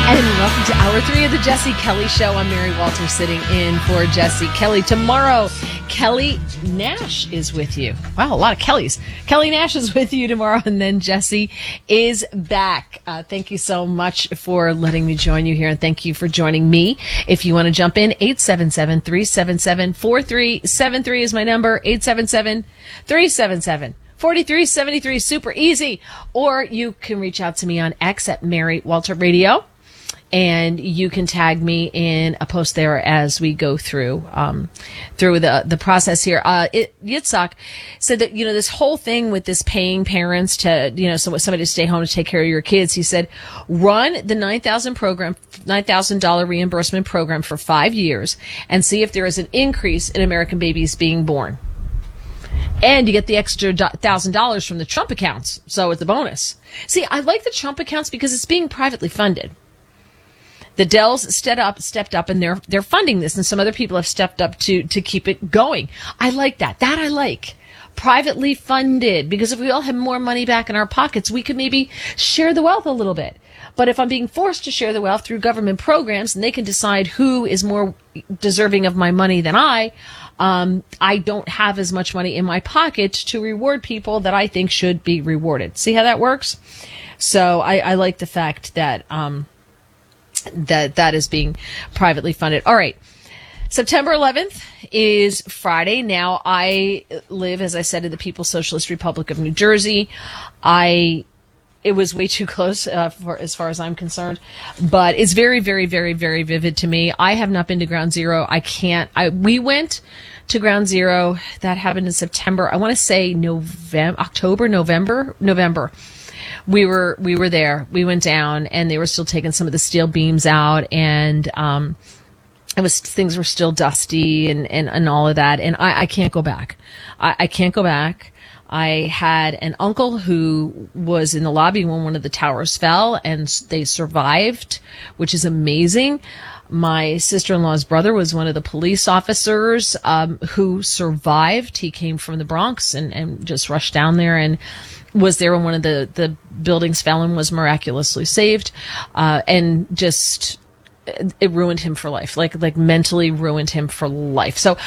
And welcome to Hour 3 of the Jesse Kelly Show. I'm Mary Walter sitting in for Jesse Kelly. Tomorrow, Kelly Nash is with you. Wow, a lot of Kellys. Kelly Nash is with you tomorrow, and then Jesse is back. Thank you so much for letting me join you here, and thank you for joining me. If you want to jump in, 877-377-4373 is my number, 877-377-4373. Super easy. Or you can reach out to me on X at Mary Walter Radio. And you can tag me in a post there as we go through the process here. Yitzhak said that, this whole thing with this paying parents to, somebody to stay home to take care of your kids. He said, run the $9,000 reimbursement program for 5 years and see if there is an increase in American babies being born. And you get the extra $1,000 from the Trump accounts. So it's a bonus. See, I like the Trump accounts because it's being privately funded. The Dells stepped up, and they're funding this, and some other people have stepped up to keep it going. I like that. That I like. Privately funded, because if we all have more money back in our pockets, we could maybe share the wealth a little bit. But if I'm being forced to share the wealth through government programs, and they can decide who is more deserving of my money than I don't have as much money in my pocket to reward people that I think should be rewarded. See how that works? So I like the fact that that is being privately funded. All right. September 11th is Friday. Now, I live, as I said, in the People's Socialist Republic of New Jersey. It was way too close as far as I'm concerned, but it's very, very, very, very vivid to me. I have not been to Ground Zero. We went to Ground Zero. That happened in September. I want to say November. We were there. We went down, and they were still taking some of the steel beams out, and things were still dusty and all of that. And I can't go back. I can't go back. I had an uncle who was in the lobby when one of the towers fell, and they survived, which is amazing. My sister-in-law's brother was one of the police officers who survived. He came from the Bronx and just rushed down there and was there when one of the buildings fell and was miraculously saved. And just, it ruined him for life, like mentally ruined him for life. So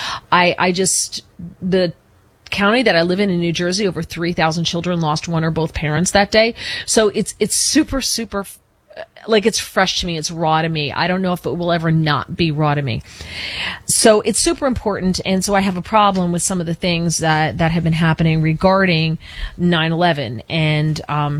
the county that I live in New Jersey, over 3,000 children lost one or both parents that day. So it's super, super, like, it's fresh to me. It's raw to me. I don't know if it will ever not be raw to me. So it's super important. And so I have a problem with some of the things that have been happening regarding 9/11. And,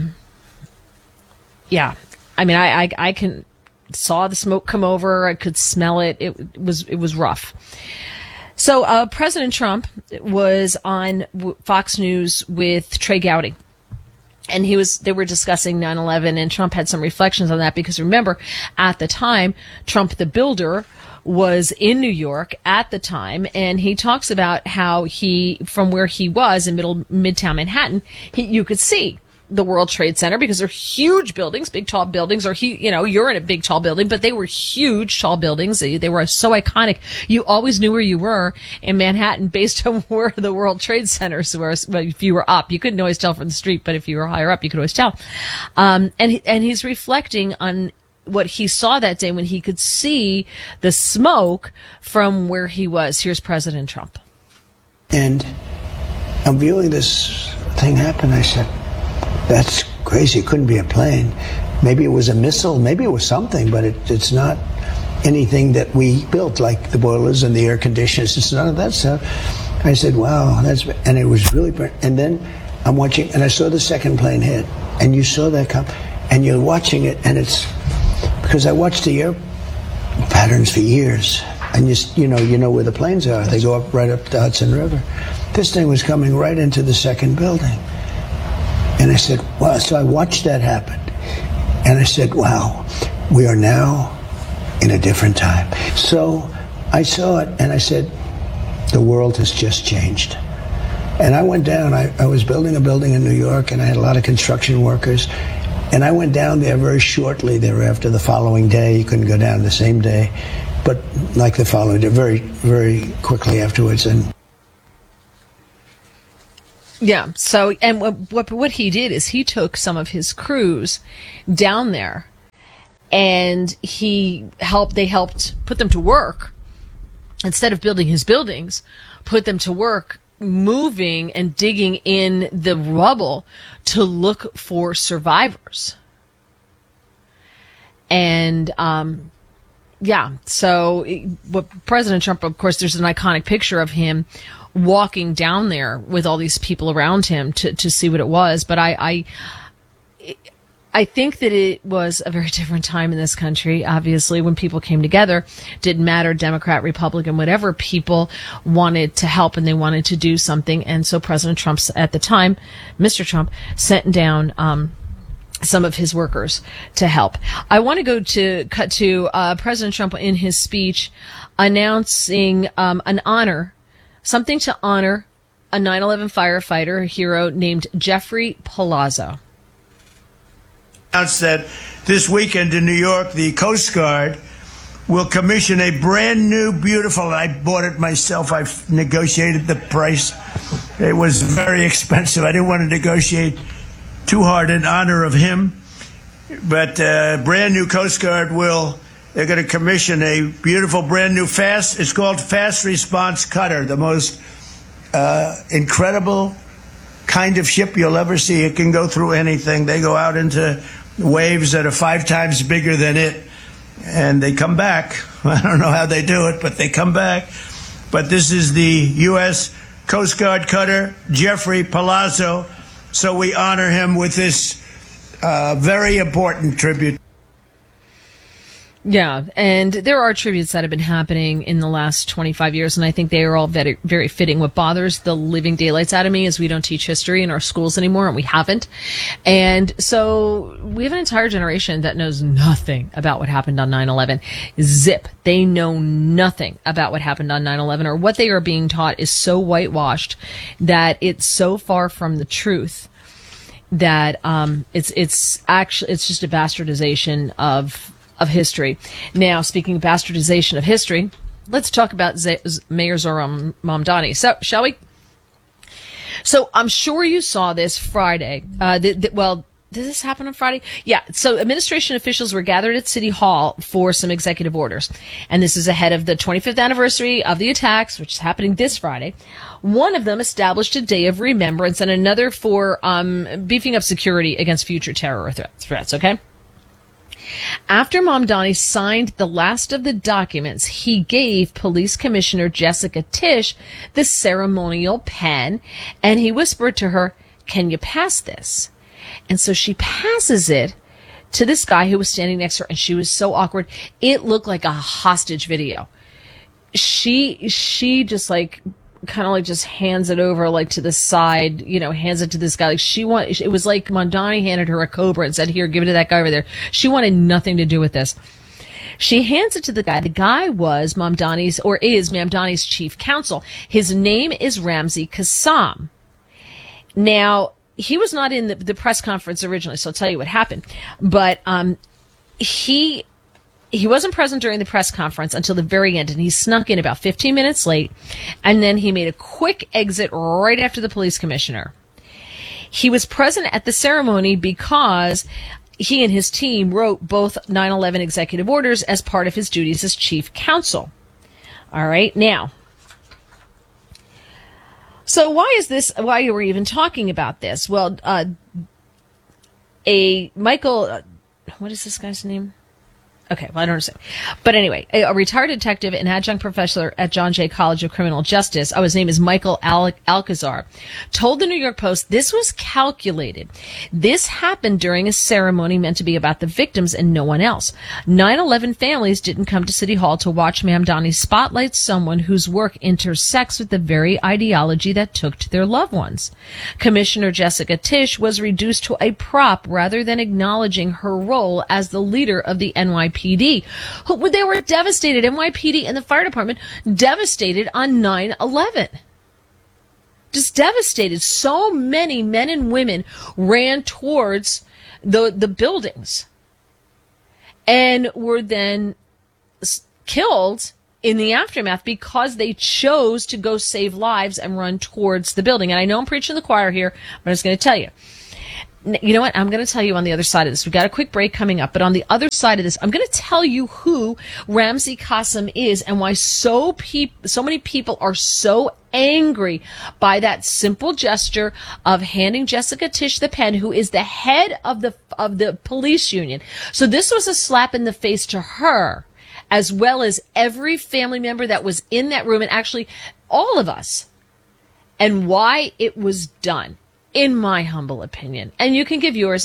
yeah, I mean, I saw the smoke come over. I could smell it. It was rough. So, President Trump was on Fox News with Trey Gowdy. And they were discussing 9/11, and Trump had some reflections on that because, remember, at the time, Trump the builder was in New York at the time, and he talks about how from where he was in Midtown Manhattan, you could see the World Trade Center because they're huge buildings, big tall buildings, or you're in a big tall building, but they were huge tall buildings. They were so iconic. You always knew where you were in Manhattan based on where the World Trade Centers were. If you were up, you couldn't always tell from the street, but if you were higher up, you could always tell. And he's reflecting on what he saw that day when he could see the smoke from where he was. Here's President Trump. And I'm viewing this thing happen. I said, that's crazy. It couldn't be a plane. Maybe it was a missile. Maybe it was something, but it's not anything that we built, like the boilers and the air conditioners. It's none of that stuff. I said, wow, and it was really, and then I'm watching, and I saw the second plane hit, and you saw that come, and you're watching it, and it's, because I watched the air patterns for years, and you know where the planes are. They go right up the Hudson River. This thing was coming right into the second building. And I said, wow. So I watched that happen. And I said, wow, we are now in a different time. So I saw it, and I said, the world has just changed. And I went down. I was building a building in New York, and I had a lot of construction workers. And I went down there very shortly thereafter, the following day. You couldn't go down the same day, but like the following day, very, very quickly afterwards. And yeah. So, and what he did is he took some of his crews down there And they helped put them to work. Instead of building his buildings, put them to work moving and digging in the rubble to look for survivors. And, so what President Trump, of course, there's an iconic picture of him walking down there with all these people around him to see what it was. But I think that it was a very different time in this country. Obviously, when people came together, didn't matter, Democrat, Republican, whatever, people wanted to help and they wanted to do something. And so President Trump, at the time, Mr. Trump, sent down some of his workers to help. I want to cut to President Trump in his speech announcing something to honor a 9/11 firefighter, a hero named Jeffrey Palazzo. Announced that this weekend in New York, the Coast Guard will commission a brand new, beautiful, I bought it myself, I've negotiated the price. It was very expensive. I didn't want to negotiate too hard in honor of him. But brand new Coast Guard they're going to commission a beautiful, brand new it's called Fast Response Cutter, the most incredible kind of ship you'll ever see. It can go through anything. They go out into waves that are 5 times bigger than it, and they come back. I don't know how they do it, but they come back. But this is the U.S. Coast Guard cutter, Jeffrey Palazzo, so we honor him with this very important tribute. Yeah, and there are tributes that have been happening in the last 25 years, and I think they are all very, very fitting. What bothers the living daylights out of me is we don't teach history in our schools anymore, and we haven't. And so we have an entire generation that knows nothing about what happened on 9/11. Zip. They know nothing about what happened on 9/11, or what they are being taught is so whitewashed that it's so far from the truth that it's just a bastardization of history. Now, speaking of bastardization of history, let's talk about Mayor Zohran Mamdani. So, shall we? So, I'm sure you saw this Friday. Did this happen on Friday? Yeah. So, administration officials were gathered at City Hall for some executive orders. And this is ahead of the 25th anniversary of the attacks, which is happening this Friday. One of them established a day of remembrance and another for beefing up security against future terror threats, okay? After Mamdani signed the last of the documents, he gave Police Commissioner Jessica Tisch the ceremonial pen, and he whispered to her, "Can you pass this?" And so she passes it to this guy who was standing next to her, and she was so awkward. It looked like a hostage video. She just kind of just hands it over to the side, hands it to this guy. It was like Mamdani handed her a cobra and said, "Here, give it to that guy over there." She wanted nothing to do with this. She hands it to the guy. The guy was is Mamdani's chief counsel. His name is Ramzi Kassam. Now, he was not in the press conference originally, so I'll tell you what happened. But he wasn't present during the press conference until the very end, and he snuck in about 15 minutes late, and then he made a quick exit right after the police commissioner. He was present at the ceremony because he and his team wrote both 9/11 executive orders as part of his duties as chief counsel. All right, now, so why are we even talking about this? Well, Michael, what is this guy's name? Okay, well, I don't understand. But anyway, a retired detective and adjunct professor at John Jay College of Criminal Justice, his name is Michael Alcazar, told the New York Post this was calculated. This happened during a ceremony meant to be about the victims and no one else. 9/11 families didn't come to City Hall to watch Mamdani spotlight someone whose work intersects with the very ideology that took to their loved ones. Commissioner Jessica Tisch was reduced to a prop rather than acknowledging her role as the leader of the NYPD. They were devastated. NYPD and the fire department devastated on 9/11. Just devastated. So many men and women ran towards the buildings and were then killed in the aftermath because they chose to go save lives and run towards the building. And I know I'm preaching to the choir here, but I was going to tell you. You know what? I'm going to tell you on the other side of this. We've got a quick break coming up, but on the other side of this, I'm going to tell you who Ramzi Kassem is and why so many people are so angry by that simple gesture of handing Jessica Tisch the pen, who is the head of the police union. So this was a slap in the face to her, as well as every family member that was in that room, and actually all of us, and why it was done. In my humble opinion. And you can give yours,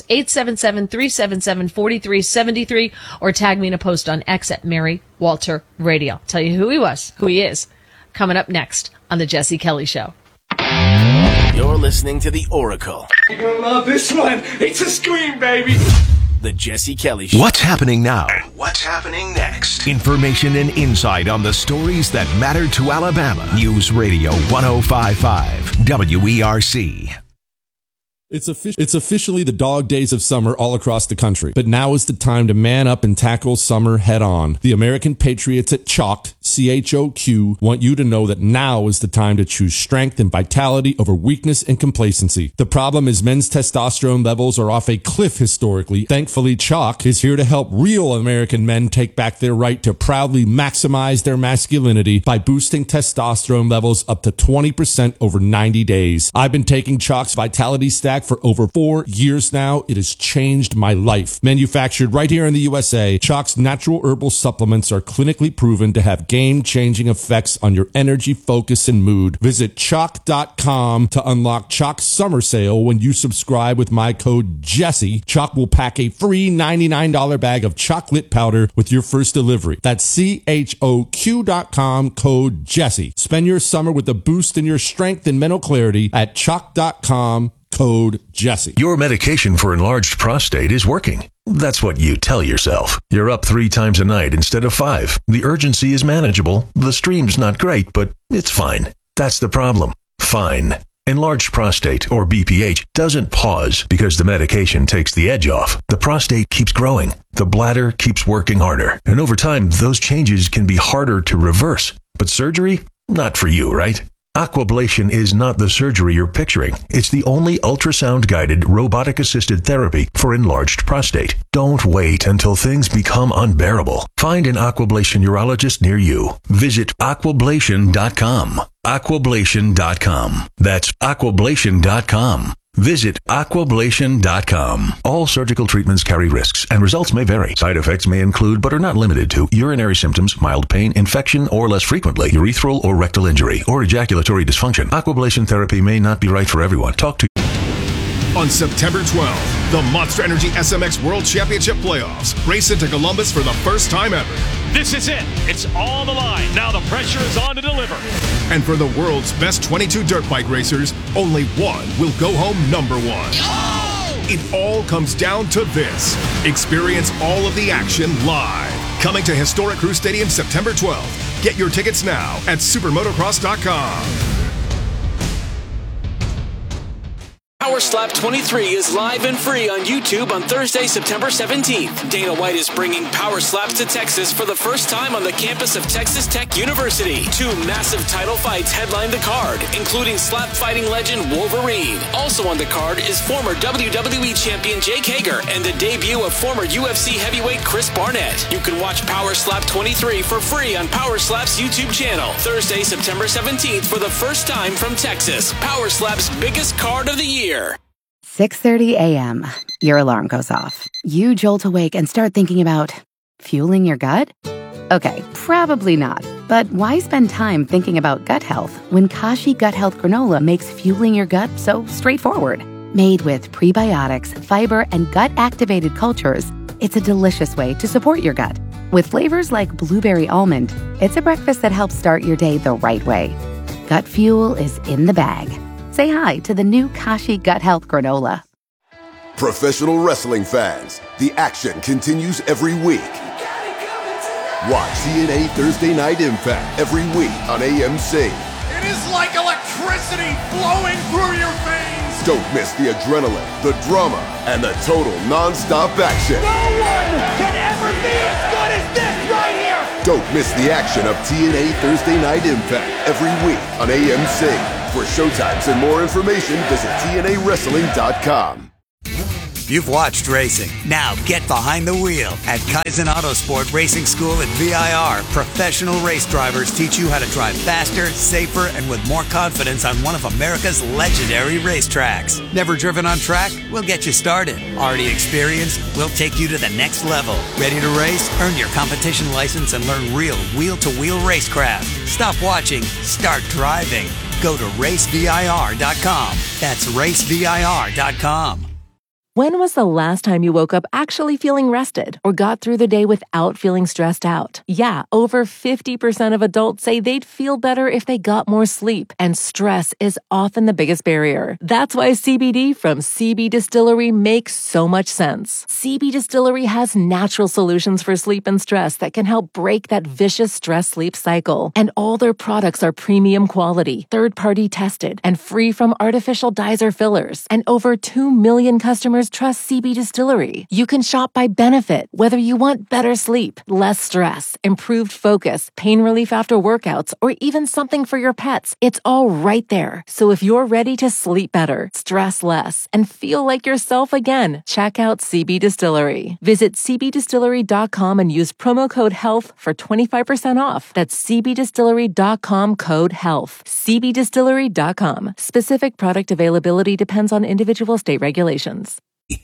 877-377-4373, or tag me in a post on X at Mary Walter Radio. I'll tell you who he is, coming up next on The Jesse Kelly Show. You're listening to The Oracle. You're gonna love this one. It's a scream, baby. The Jesse Kelly Show. What's happening now? And what's happening next? Information and insight on the stories that matter to Alabama. News Radio 105.5 WERC. It's officially the dog days of summer all across the country. But now is the time to man up and tackle summer head on. The American Patriots at Choq, CHOQ, want you to know that now is the time to choose strength and vitality over weakness and complacency. The problem is men's testosterone levels are off a cliff historically. Thankfully, Choq is here to help real American men take back their right to proudly maximize their masculinity by boosting testosterone levels up to 20% over 90 days. I've been taking Choq's Vitality Stack for over 4 years now. It has changed my life. Manufactured right here in the USA, Choq's natural herbal supplements are clinically proven to have game-changing effects on your energy, focus, and mood. Visit Choq.com to unlock Choq's summer sale. When you subscribe with my code Jesse, Choq will pack a free $99 bag of chocolate powder with your first delivery. That's CHOQ.com, code Jesse. Spend your summer with a boost in your strength and mental clarity at Choq.com, code Jesse. Your medication for enlarged prostate is working. That's what you tell yourself. You're up 3 times a night instead of 5. The urgency is manageable. The stream's not great, but it's fine. That's the problem. Fine. Enlarged prostate, or BPH, doesn't pause because the medication takes the edge off. The prostate keeps growing. The bladder keeps working harder. And over time, those changes can be harder to reverse. But surgery? Not for you, right? Aquablation is not the surgery you're picturing. It's the only ultrasound-guided, robotic-assisted therapy for enlarged prostate. Don't wait until things become unbearable. Find an Aquablation urologist near you. Visit aquablation.com. Aquablation.com. That's aquablation.com. Visit aquablation.com. All surgical treatments carry risks, and results may vary. Side effects may include, but are not limited to, urinary symptoms, mild pain, infection, or less frequently, urethral or rectal injury, or ejaculatory dysfunction. Aquablation therapy may not be right for everyone. Talk to On September 12th, the Monster Energy SMX World Championship Playoffs race into Columbus for the first time ever. This is it. It's all the line. Now the pressure is on to deliver. And for the world's best 22 dirt bike racers, only one will go home number 1. Oh! It all comes down to this. Experience all of the action live. Coming to Historic Crew Stadium September 12th. Get your tickets now at supermotocross.com. Power Slap 23 is live and free on YouTube on Thursday, September 17th. Dana White is bringing Power Slaps to Texas for the first time on the campus of Texas Tech University. 2 massive title fights headline the card, including slap fighting legend Wolverine. Also on the card is former WWE champion Jake Hager and the debut of former UFC heavyweight Chris Barnett. You can watch Power Slap 23 for free on Power Slap's YouTube channel. Thursday, September 17th for the first time from Texas. Power Slap's biggest card of the year. 6:30 a.m. Your alarm goes off. You jolt awake and start thinking about fueling your gut? Okay, probably not. But why spend time thinking about gut health when Kashi Gut Health Granola makes fueling your gut so straightforward? Made with prebiotics, fiber, and gut-activated cultures, it's a delicious way to support your gut. With flavors like blueberry almond, it's a breakfast that helps start your day the right way. Gut fuel is in the bag. Say hi to the new Kashi Gut Health Granola. Professional wrestling fans, the action continues every week. Watch TNA Thursday Night Impact every week on AMC. It is like electricity flowing through your veins. Don't miss the adrenaline, the drama, and the total non-stop action. No one can ever be as good as this right here. Don't miss the action of TNA Thursday Night Impact every week on AMC. For showtimes and more information, visit TNAWrestling.com. You've watched racing. Now get behind the wheel. At Kaizen Autosport Racing School at VIR, professional race drivers teach you how to drive faster, safer, and with more confidence on one of America's legendary racetracks. Never driven on track? We'll get you started. Already experienced? We'll take you to the next level. Ready to race? Earn your competition license and learn real wheel-to-wheel racecraft. Stop watching. Start driving. Go to racevir.com. That's racevir.com. When was the last time you woke up actually feeling rested or got through the day without feeling stressed out? Yeah, over 50% of adults say they'd feel better if they got more sleep, and stress is often the biggest barrier. That's why CBD from CB Distillery makes so much sense. CB Distillery has natural solutions for sleep and stress that can help break that vicious stress-sleep cycle. And all their products are premium quality, third-party tested, and free from artificial dyes or fillers. And over 2 million customers trust CB Distillery. You can shop by benefit, whether you want better sleep, less stress, improved focus, pain relief after workouts, or even something for your pets. It's all right there. So if you're ready to sleep better, stress less, and feel like yourself again, check out CB Distillery. Visit cbdistillery.com and use promo code HEALTH for 25% off. That's cbdistillery.com code HEALTH. cbdistillery.com. Specific product availability depends on individual state regulations.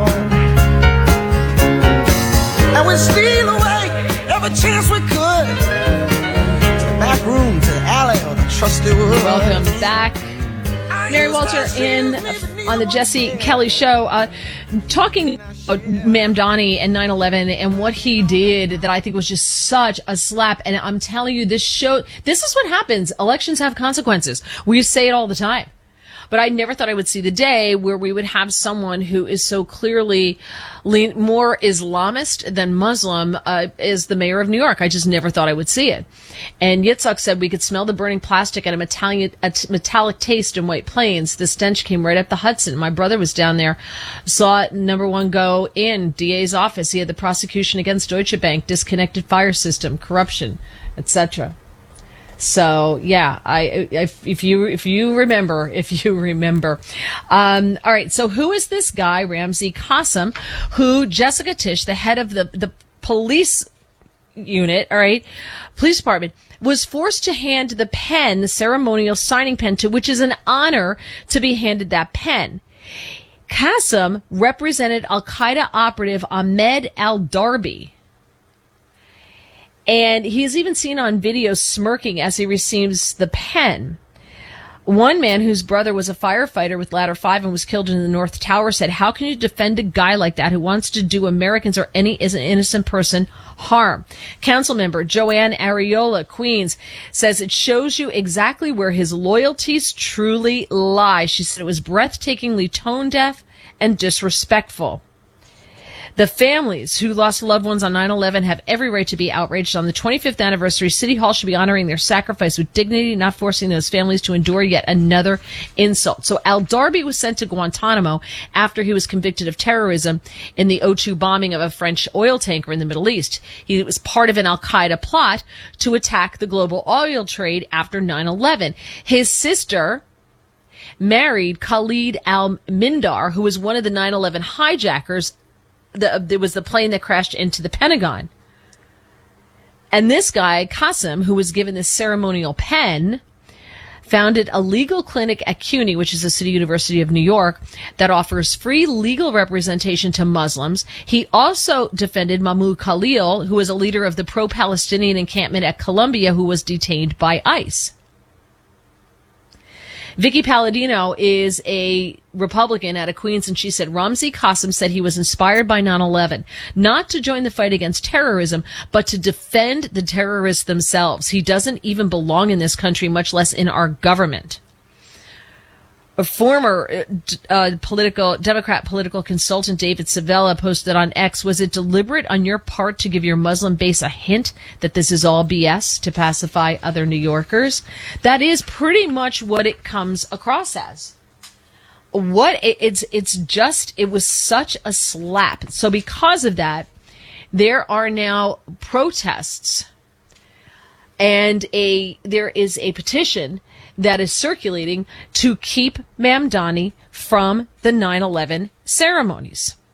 And we steal away every chance we could. To the back room, to the alley, or the trusty wood. Welcome back. Mary Walter in on the Jesse Kelly Show, talking about Mamdani and 9/11 and what he did that I think was just such a slap. And I'm telling you, this is what happens. Elections have consequences. We say it all the time. But I never thought I would see the day where we would have someone who is so clearly more Islamist than Muslim as the mayor of New York. I just never thought I would see it. And Yitzhak said we could smell the burning plastic and a metallic taste in White Plains. The stench came right up the Hudson. My brother was down there, saw number one go in DA's office. He had the prosecution against Deutsche Bank, disconnected fire system, corruption, etc. So yeah, if you remember. All right. So who is this guy, Ramzi Qasim, who Jessica Tisch, the head of the police unit, all right, police department, was forced to hand the pen, the ceremonial signing pen, to which is an honor to be handed that pen. Qasim represented Al-Qaeda operative Ahmed al-Darbi. And he is even seen on video smirking as he receives the pen. One man whose brother was a firefighter with Ladder 5 and was killed in the North Tower said, "How can you defend a guy like that who wants to do Americans or any innocent person harm?" Council member Joanne Ariola, Queens, says it shows you exactly where his loyalties truly lie. She said it was breathtakingly tone deaf and disrespectful. The families who lost loved ones on 9/11 have every right to be outraged. On the 25th anniversary, City Hall should be honoring their sacrifice with dignity, not forcing those families to endure yet another insult. So al-Darbi was sent to Guantanamo after he was convicted of terrorism in the O2 bombing of a French oil tanker in the Middle East. He was part of an al-Qaeda plot to attack the global oil trade after 9/11. His sister married Khalid al-Mindar, who was one of the 9/11 hijackers. There was the plane that crashed into the Pentagon. And this guy, Qasim, who was given this ceremonial pen, founded a legal clinic at CUNY, which is the City University of New York, that offers free legal representation to Muslims. He also defended Mahmoud Khalil, who was a leader of the pro-Palestinian encampment at Columbia, who was detained by ICE. Vicky Palladino is a Republican out of Queens, and she said Ramzi Qasim said he was inspired by 9/11, not to join the fight against terrorism, but to defend the terrorists themselves. He doesn't even belong in this country, much less in our government. A former Democrat political consultant, David Savella, posted on X, "Was it deliberate on your part to give your Muslim base a hint that this is all BS to pacify other New Yorkers?" That is pretty much what it comes across as. It was such a slap. So because of that, there are now protests, and there is a petition that is circulating to keep Mamdani from the 9/11 ceremonies.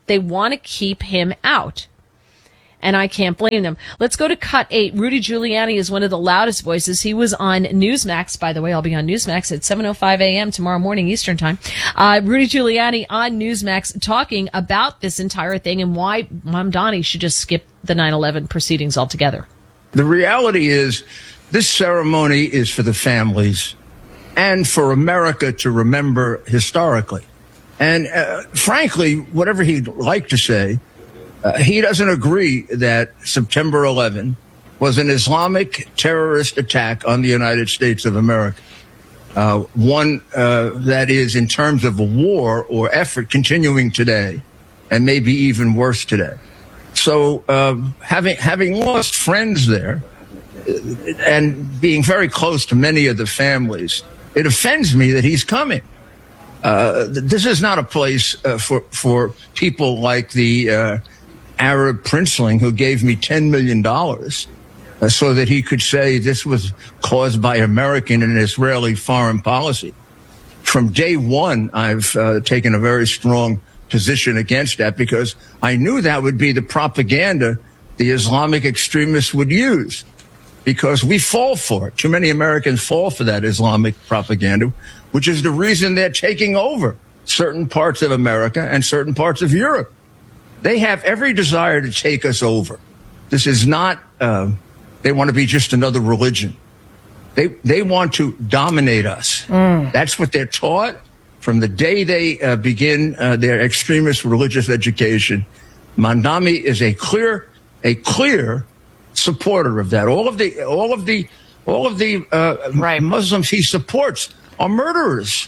They want to keep him out. And I can't blame them. Let's go to Cut 8. Rudy Giuliani is one of the loudest voices. He was on Newsmax. By the way, I'll be on Newsmax at 7:05 a.m. tomorrow morning Eastern Time. Rudy Giuliani on Newsmax talking about this entire thing and why Mamdani should just skip the 9/11 proceedings altogether. The reality is this ceremony is for the families and for America to remember historically. And frankly, whatever he'd like to say, he doesn't agree that September 11 was an Islamic terrorist attack on the United States of America. One that is, in terms of a war or effort, continuing today, and maybe even worse today. So having lost friends there and being very close to many of the families, it offends me that he's coming. This is not a place for people like the Arab princeling who gave me $10 million so that he could say this was caused by American and Israeli foreign policy. From day one, I've taken a very strong position against that because I knew that would be the propaganda the Islamic extremists would use, because we fall for it. Too many Americans fall for that Islamic propaganda, which is the reason they're taking over certain parts of America and certain parts of Europe. They have every desire to take us over. This is not, they want to be just another religion. They want to dominate us. That's what they're taught from the day they begin their extremist religious education. Mamdani is a clear supporter of that. All of the Muslims he supports are murderers.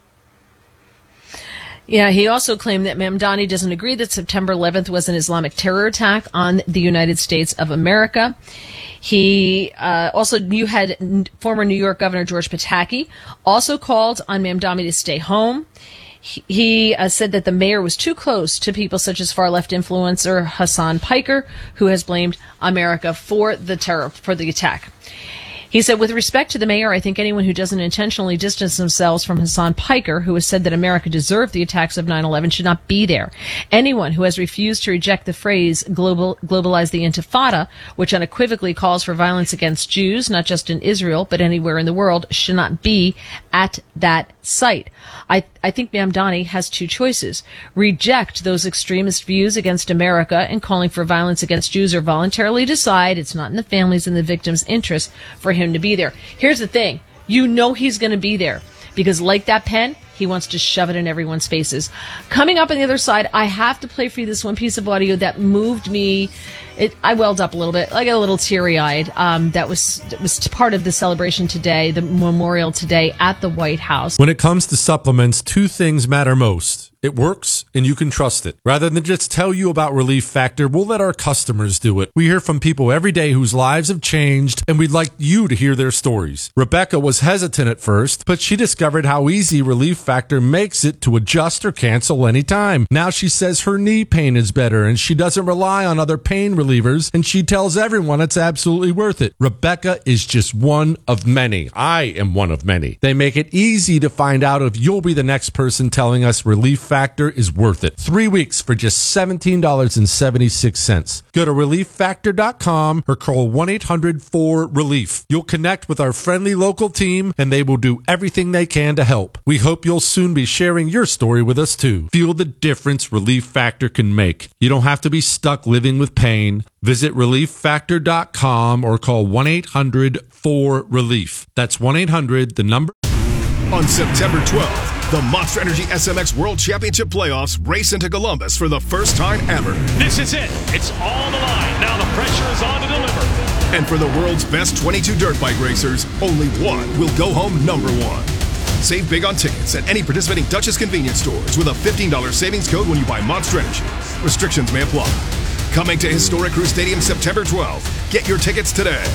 Yeah, he also claimed that Mamdani doesn't agree that September 11th was an Islamic terror attack on the United States of America. He you had former New York Governor George Pataki also called on Mamdani to stay home. He said that the mayor was too close to people such as far-left influencer Hassan Piker, who has blamed America for the attack. He said, with respect to the mayor, I think anyone who doesn't intentionally distance themselves from Hassan Piker, who has said that America deserved the attacks of 9/11, should not be there. Anyone who has refused to reject the phrase globalize the Intifada, which unequivocally calls for violence against Jews, not just in Israel, but anywhere in the world, should not be at that site. I think Mamdani has two choices. Reject those extremist views against America and calling for violence against Jews, or voluntarily decide it's not in the families and the victims' interest for him to be there. Here's the thing. You know he's going to be there because, like that pen, he wants to shove it in everyone's faces. Coming up on the other side, I have to play for you this one piece of audio that moved me. I welled up a little bit. I got a little teary-eyed. That was part of the celebration today, the memorial today at the White House. When it comes to supplements, two things matter most. It works, and you can trust it. Rather than just tell you about Relief Factor, we'll let our customers do it. We hear from people every day whose lives have changed, and we'd like you to hear their stories. Rebecca was hesitant at first, but she discovered how easy Relief Factor makes it to adjust or cancel anytime. Now she says her knee pain is better, and she doesn't rely on other pain relievers, and she tells everyone it's absolutely worth it. Rebecca is just one of many. I am one of many. They make it easy to find out if you'll be the next person telling us Relief Factor is worth it. 3 weeks for just $17.76. Go to ReliefFactor.com or call 1-800-4RELIEF. You'll connect with our friendly local team, and they will do everything they can to help. We hope you'll soon be sharing your story with us too. Feel the difference Relief Factor can make. You don't have to be stuck living with pain. Visit ReliefFactor.com or call 1-800-4RELIEF. That's 1-800, the number. On September 12th, the Monster Energy SMX World Championship Playoffs race into Columbus for the first time ever. This is it. It's all on the line. Now the pressure is on to deliver. And for the world's best 22 dirt bike racers, only one will go home number one. Save big on tickets at any participating Duchess convenience stores with a $15 savings code when you buy Monster Energy. Restrictions may apply. Coming to Historic Crew Stadium September 12th. Get your tickets today.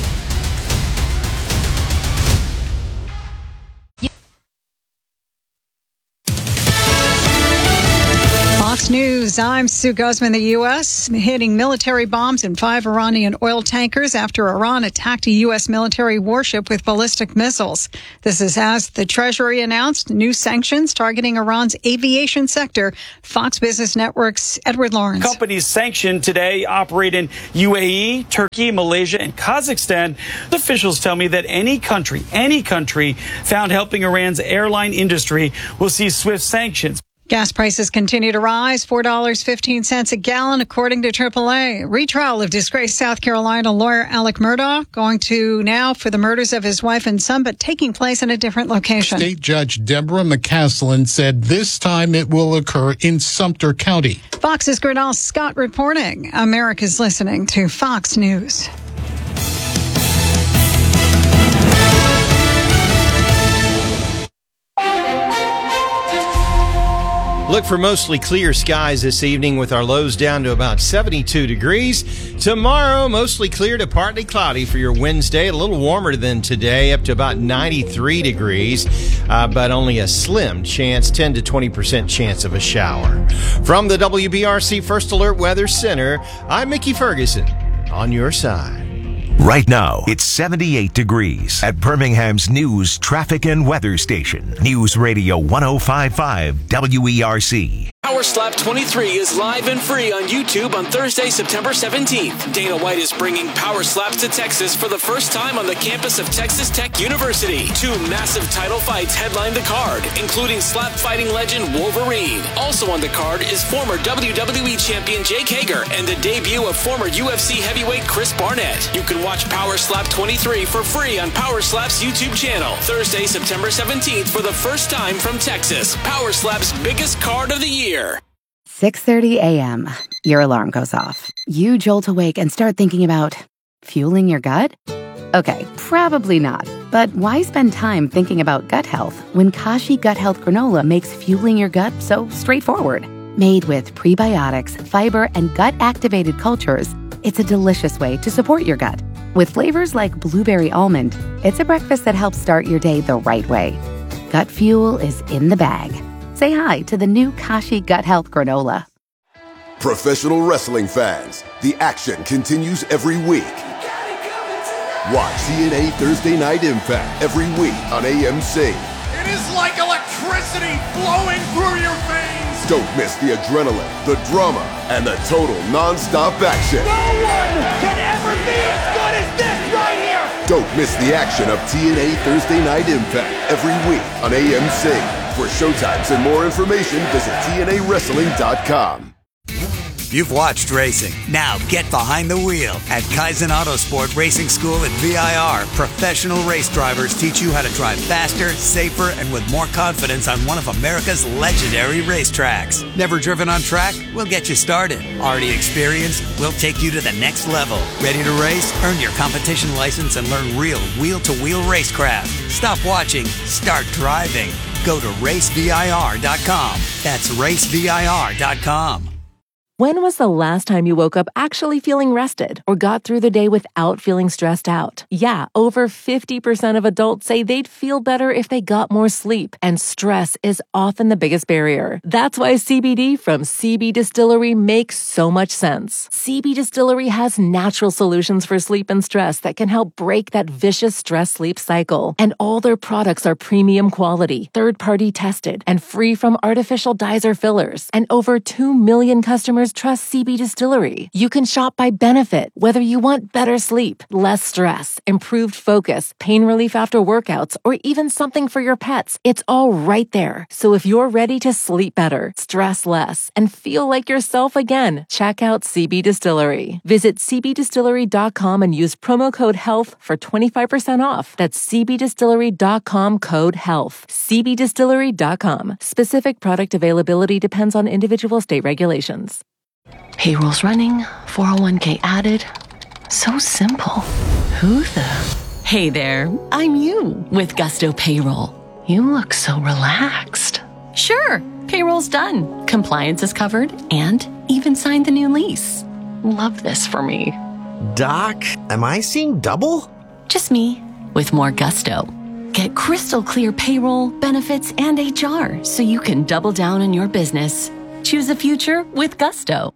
Fox Fox News, I'm Sue Guzman. The U.S. hitting military bombs in 5 Iranian oil tankers after Iran attacked a U.S. military warship with ballistic missiles. This is as the Treasury announced new sanctions targeting Iran's aviation sector. Fox Business Network's Edward Lawrence. Companies sanctioned today operate in UAE, Turkey, Malaysia, and Kazakhstan. Officials tell me that any country found helping Iran's airline industry will see swift sanctions. Gas prices continue to rise, $4.15 a gallon, according to AAA. Retrial of disgraced South Carolina lawyer Alec Murdaugh, going to now for the murders of his wife and son, but taking place in a different location. State Judge Deborah McCaslin said this time it will occur in Sumter County. Fox's Gernal Scott reporting. America's listening to Fox News. Look for mostly clear skies this evening with our lows down to about 72 degrees. Tomorrow, mostly clear to partly cloudy for your Wednesday. A little warmer than today, up to about 93 degrees, but only a slim chance, 10 to 20% chance of a shower. From the WBRC First Alert Weather Center, I'm Mickey Ferguson on your side. Right now, it's 78 degrees at Birmingham's news, traffic, and weather station. News Radio 105.5 WERC. Power Slap 23 is live and free on YouTube on Thursday, September 17th. Dana White is bringing Power Slaps to Texas for the first time on the campus of Texas Tech University. 2 massive title fights headline the card, including slap fighting legend Wolverine. Also on the card is former WWE champion Jake Hager and the debut of former UFC heavyweight Chris Barnett. You can watch Power Slap 23 for free on Power Slap's YouTube channel. Thursday, September 17th for the first time from Texas. Power Slap's biggest card of the year. 6:30 a.m. Your alarm goes off. You jolt awake and start thinking about fueling your gut? Okay, probably not. But why spend time thinking about gut health when Kashi Gut Health Granola makes fueling your gut so straightforward? Made with prebiotics, fiber, and gut-activated cultures, it's a delicious way to support your gut. With flavors like blueberry almond, it's a breakfast that helps start your day the right way. Gut fuel is in the bag. Say hi to the new Kashi Gut Health Granola. Professional wrestling fans, the action continues every week. Watch TNA Thursday Night Impact every week on AMC. It is like electricity flowing through your veins. Don't miss the adrenaline, the drama, and the total non-stop action. No one can ever be as good as this right here. Don't miss the action of TNA Thursday Night Impact every week on AMC. For showtimes and more information, visit TNAWrestling.com. You've watched racing. Now get behind the wheel. At Kaizen Autosport Racing School at VIR, professional race drivers teach you how to drive faster, safer, and with more confidence on one of America's legendary racetracks. Never driven on track? We'll get you started. Already experienced? We'll take you to the next level. Ready to race? Earn your competition license and learn real wheel-to-wheel racecraft. Stop watching. Start driving. Go to racevir.com. That's racevir.com. When was the last time you woke up actually feeling rested or got through the day without feeling stressed out? Yeah, over 50% of adults say they'd feel better if they got more sleep, and stress is often the biggest barrier. That's why CBD from CB Distillery makes so much sense. CB Distillery has natural solutions for sleep and stress that can help break that vicious stress-sleep cycle. And all their products are premium quality, third-party tested, and free from artificial dyes or fillers. And over 2 million customers trust CB Distillery. You can shop by benefit, whether you want better sleep, less stress, improved focus, pain relief after workouts, or even something for your pets. It's all right there. So if you're ready to sleep better, stress less, and feel like yourself again, check out CB Distillery. Visit cbdistillery.com and use promo code HEALTH for 25% off. That's cbdistillery.com code HEALTH. cbdistillery.com. Specific product availability depends on individual state regulations. Payroll's running, 401k added. So simple. Who the? Hey there, I'm you with Gusto Payroll. You look so relaxed. Sure, payroll's done. Compliance is covered and even signed the new lease. Love this for me. Doc, am I seeing double? Just me with more gusto. Get crystal clear payroll, benefits, and HR so you can double down on your business. Choose a future with Gusto.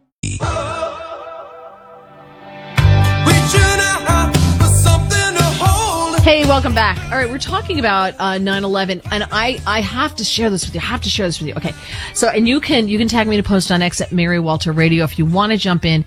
Hey, welcome back. All right, we're talking about 9/11, and I have to share this with you. Okay, so and you can tag me to post on X at Mary Walter Radio if you want to jump in.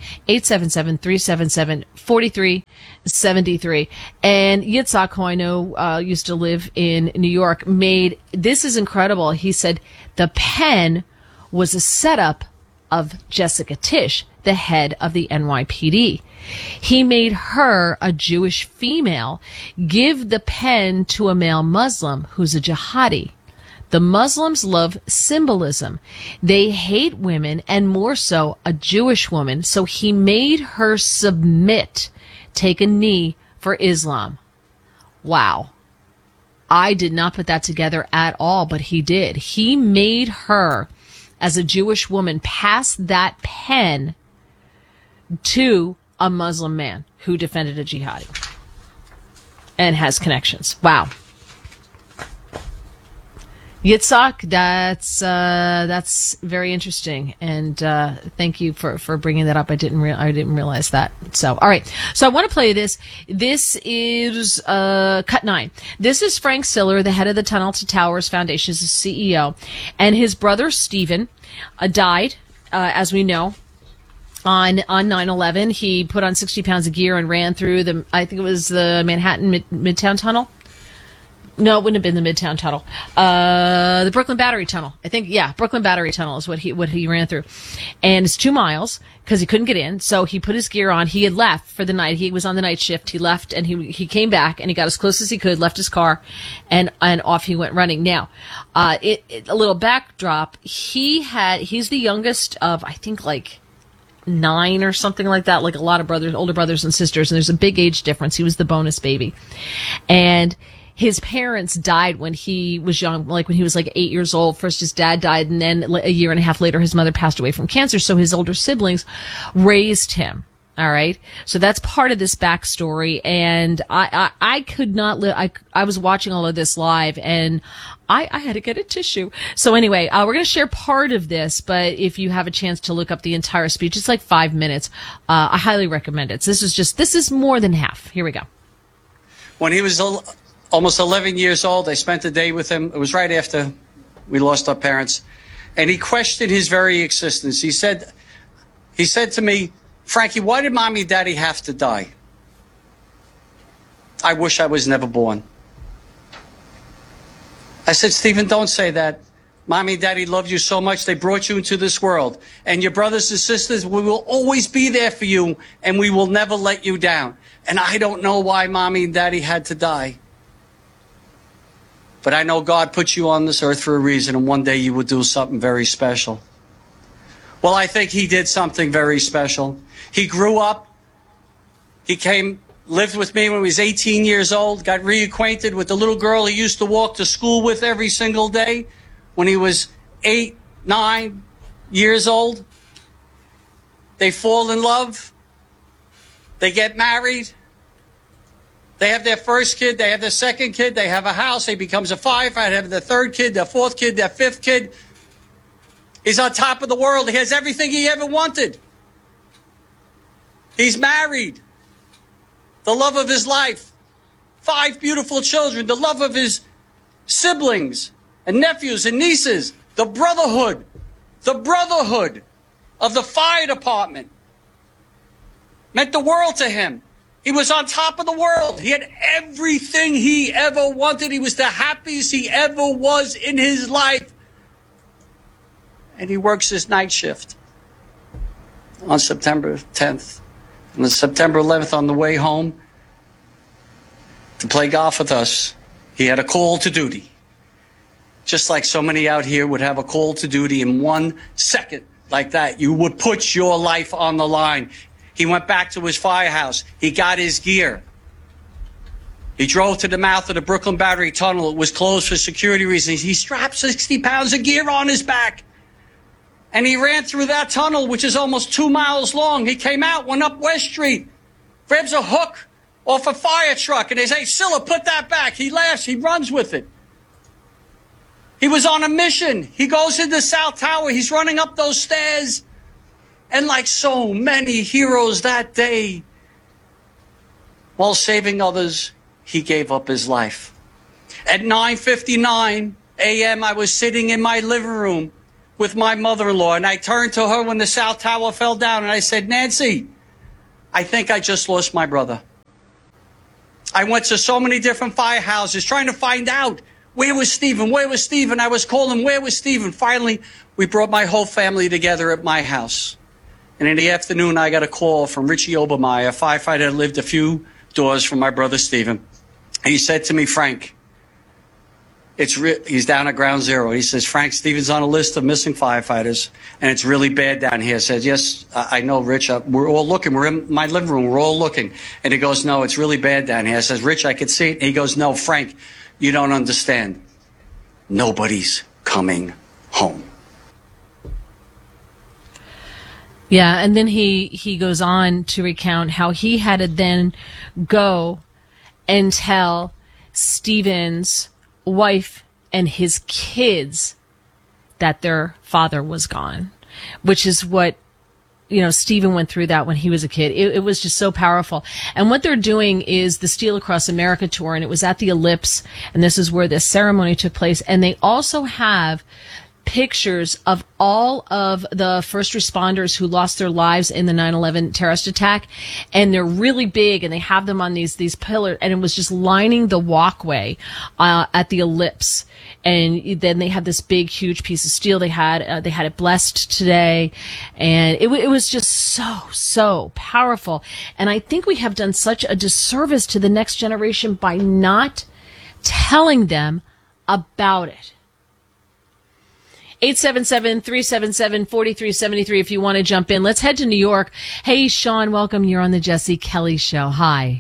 877-377-4373. And Yitzhak, who I know used to live in New York, made this is incredible. He said the pen was a setup of Jessica Tisch, the head of the NYPD. He made her, a Jewish female, give the pen to a male Muslim who's a jihadi. The Muslims love symbolism. They hate women, and more so a Jewish woman. So he made her submit, take a knee for Islam. Wow. I did not put that together at all, but he did. He made her, as a Jewish woman, pass that pen to a Muslim man who defended a jihadi and has connections. Wow. Yitzhak, that's very interesting, and thank you for bringing that up. I didn't realize that. So, all right. So I want to play this. This is cut 9. This is Frank Siller, the head of the Tunnel to Towers Foundation, is the CEO, and his brother Stephen died, as we know. On 9/11, he put on 60 pounds of gear and ran through I think it was the Manhattan Midtown Tunnel. No, it wouldn't have been the Midtown Tunnel. The Brooklyn Battery Tunnel. I think, yeah, Brooklyn Battery Tunnel is what he ran through. And it's 2 miles because he couldn't get in. So he put his gear on. He had left for the night. He was on the night shift. He left and he came back and he got as close as he could, left his car, and off he went running. Now, a little backdrop. He's the youngest of, I think, like 9 or something like that, like a lot of older brothers and sisters, and there's a big age difference. He was the bonus baby. And his parents died when he was young, like when he was like 8 years old. First his dad died, and then a year and a half later his mother passed away from cancer, so his older siblings raised him. All right. So that's part of this backstory. And I could not live. I was watching all of this live and I had to get a tissue. So anyway, we're going to share part of this, but if you have a chance to look up the entire speech, it's like 5 minutes. I highly recommend it. So this is more than half. Here we go. When he was almost 11 years old, I spent a day with him. It was right after we lost our parents. And he questioned his very existence. He said to me, "Frankie, why did Mommy and Daddy have to die? I wish I was never born." I said, "Stephen, don't say that. Mommy and Daddy loved you so much, they brought you into this world. And your brothers and sisters, we will always be there for you, and we will never let you down. And I don't know why Mommy and Daddy had to die. But I know God put you on this earth for a reason, and one day you will do something very special." Well, I think he did something very special. He grew up. He lived with me when he was 18 years old, got reacquainted with the little girl he used to walk to school with every single day when he was 8, 9 years old. They fall in love. They get married. They have their first kid. They have their second kid. They have a house. He becomes a firefighter. They have their third kid, their fourth kid, their fifth kid. He's on top of the world. He has everything he ever wanted. He's married. The love of his life. 5 beautiful children. The love of his siblings and nephews and nieces. The brotherhood of the fire department meant the world to him. He was on top of the world. He had everything he ever wanted. He was the happiest he ever was in his life. And he works his night shift on September 10th. On the September 11th, on the way home to play golf with us, he had a call to duty. Just like so many out here would have a call to duty in 1 second like that. You would put your life on the line. He went back to his firehouse. He got his gear. He drove to the mouth of the Brooklyn Battery Tunnel. It was closed for security reasons. He strapped 60 pounds of gear on his back. And he ran through that tunnel, which is almost 2 miles long. He came out, went up West Street, grabs a hook off a fire truck, and they say, "Silla, put that back." He laughs. He runs with it. He was on a mission. He goes into South Tower. He's running up those stairs. And like so many heroes that day, while saving others, he gave up his life. At 9:59 a.m., I was sitting in my living room with my mother-in-law, and I turned to her when the South Tower fell down, and I said, Nancy, I think I just lost my brother. I went to so many different firehouses trying to find out, where was Stephen? Where was Stephen? I was calling, where was Stephen? Finally, we brought my whole family together at my house. And in the afternoon, I got a call from Richie Obermeyer, a firefighter that lived a few doors from my brother Stephen. He said to me, Frank, he's down at ground zero. He says, Frank, Stephen's on a list of missing firefighters, and it's really bad down here. I said, yes, I know, Rich. We're all looking. We're in my living room. We're all looking. And he goes, no, it's really bad down here. I says, Rich, I could see it. And he goes, no, Frank, you don't understand. Nobody's coming home. Yeah, and then he goes on to recount how he had to then go and tell Stephen's wife and his kids that their father was gone, which is what, Stephen went through that when he was a kid. It was just so powerful. And what they're doing is the Steel Across America tour, and it was at the Ellipse, and this is where this ceremony took place. And they also have pictures of all of the first responders who lost their lives in the 9/11 terrorist attack, and they're really big, and they have them on these pillars, and it was just lining the walkway at the Ellipse. And then they had this big, huge piece of steel. They had it blessed today, and it was just so powerful. And I think we have done such a disservice to the next generation by not telling them about it. 877-377-4373 if you want to jump in. Let's head to New York. Hey, Sean, welcome. You're on the Jesse Kelly Show. Hi.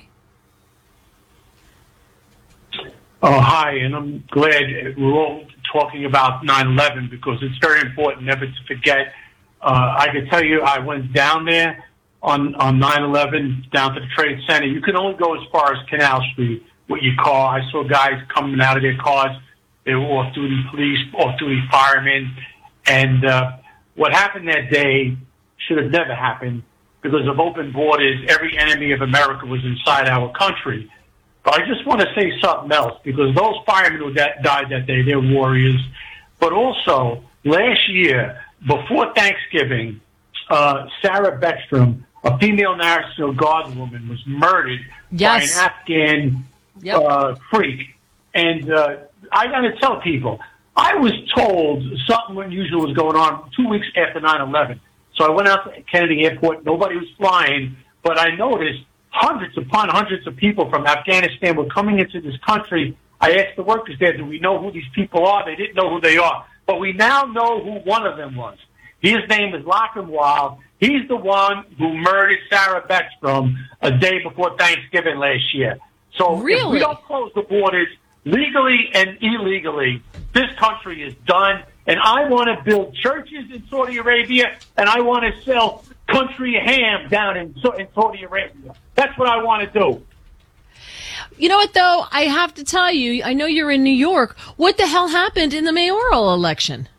Oh, hi, and I'm glad we're all talking about 9/11 because it's very important never to forget. I can tell you I went down there on 9/11, down to the Trade Center. You can only go as far as Canal Street with your car. I saw guys coming out of their cars. They were off-duty police, off-duty firemen. And what happened that day should have never happened because of open borders. Every enemy of America was inside our country. But I just want to say something else because those firemen who died that day, they're warriors. But also, last year, before Thanksgiving, Sarah Beckstrom, a female National Guard woman, was murdered by an Afghan freak. And I got to tell people, I was told something unusual was going on 2 weeks after 9/11. So I went out to Kennedy Airport. Nobody was flying, but I noticed hundreds upon hundreds of people from Afghanistan were coming into this country. I asked the workers there, do we know who these people are? They didn't know who they are. But we now know who one of them was. His name is Lockenwald. He's the one who murdered Sarah Beckstrom a day before Thanksgiving last year. So if we don't close the borders legally and illegally, this country is done. And I want to build churches in Saudi Arabia, and I want to sell country ham down in Saudi Arabia. That's what I want to do. You know what, though? I have to tell you, I know you're in New York. What the hell happened in the mayoral election?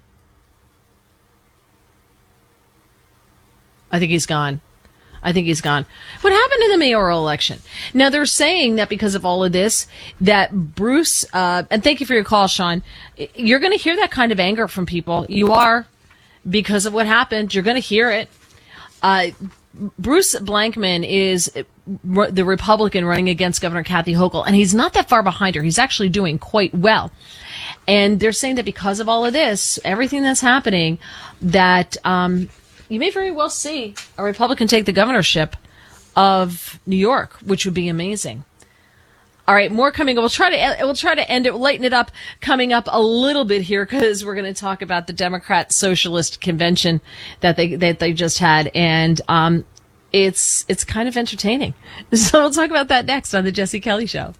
I think he's gone. What happened in the mayoral election? Now, they're saying that because of all of this, that Bruce, and thank you for your call, Sean, you're going to hear that kind of anger from people. You are, because of what happened. You're going to hear it. Bruce Blankman is the Republican running against Governor Kathy Hochul, and he's not that far behind her. He's actually doing quite well. And they're saying that because of all of this, everything that's happening, that you may very well see a Republican take the governorship of New York, which would be amazing. All right, more coming. We'll try to end it, lighten it up, coming up a little bit here because we're going to talk about the Democrat Socialist Convention that they just had, and it's kind of entertaining. So we'll talk about that next on the Jesse Kelly Show.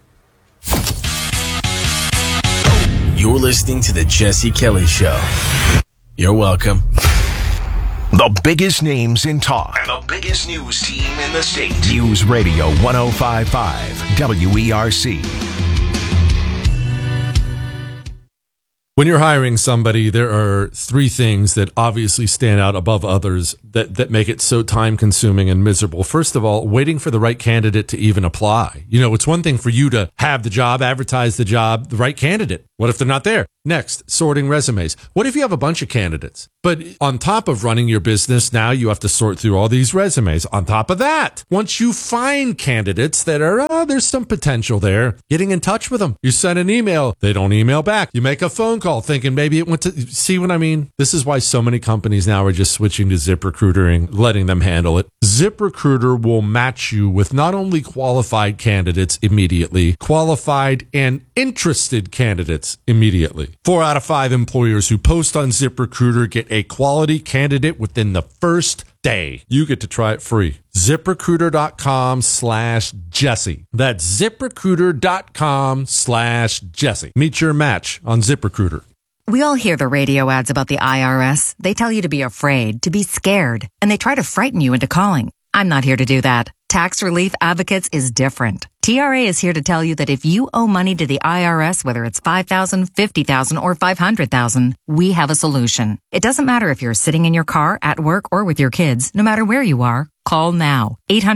You're listening to the Jesse Kelly Show. You're welcome. The biggest names in talk. And the biggest news team in the state. News Radio 105.5 WERC. When you're hiring somebody, there are three things that obviously stand out above others that make it so time consuming and miserable. First of all, waiting for the right candidate to even apply. You know, it's one thing for you to have the job, advertise the job, the right candidate. What if they're not there? Next, sorting resumes. What if you have a bunch of candidates? But on top of running your business, now you have to sort through all these resumes. On top of that, once you find candidates that are, there's some potential there, getting in touch with them. You send an email. They don't email back. You make a phone call thinking maybe it went to, see what I mean? This is why so many companies now are just switching to ZipRecruiter and letting them handle it. ZipRecruiter will match you with not only qualified candidates immediately, qualified and interested candidates immediately. 4 out of 5 employers who post on ZipRecruiter get a quality candidate within the first day. You get to try it free. ZipRecruiter.com/Jesse. That's ZipRecruiter.com/Jesse. Meet your match on ZipRecruiter. We all hear the radio ads about the IRS. They tell you to be afraid, to be scared, and they try to frighten you into calling. I'm not here to do that. Tax Relief Advocates is different. TRA is here to tell you that if you owe money to the IRS, whether it's $5,000, $50,000, or $500,000, we have a solution. It doesn't matter if you're sitting in your car, at work, or with your kids. No matter where you are, call now.